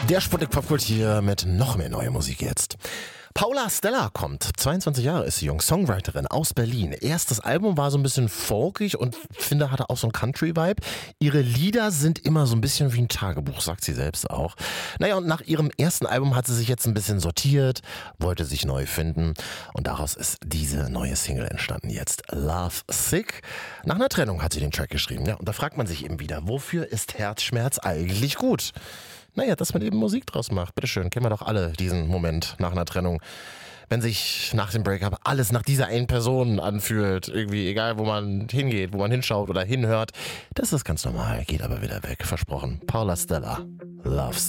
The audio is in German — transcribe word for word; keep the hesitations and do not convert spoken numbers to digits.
Der Sputnik Popkult hier mit noch mehr neue Musik jetzt. Paula Stella kommt. zweiundzwanzig Jahre ist sie jung, Songwriterin aus Berlin. Erstes Album war so ein bisschen folkig und finde, hatte auch so einen Country-Vibe. Ihre Lieder sind immer so ein bisschen wie ein Tagebuch, sagt sie selbst auch. Naja, und nach ihrem ersten Album hat sie sich jetzt ein bisschen sortiert, wollte sich neu finden und daraus ist diese neue Single entstanden jetzt. Love Sick. Nach einer Trennung hat sie den Track geschrieben. Ja, und da fragt man sich eben wieder, wofür ist Herzschmerz eigentlich gut? Naja, dass man eben Musik draus macht. Bitteschön, kennen wir doch alle diesen Moment nach einer Trennung. Wenn sich nach dem Breakup alles nach dieser einen Person anfühlt, irgendwie egal, wo man hingeht, wo man hinschaut oder hinhört, das ist ganz normal, geht aber wieder weg, versprochen. Paula Stella, Love Sick.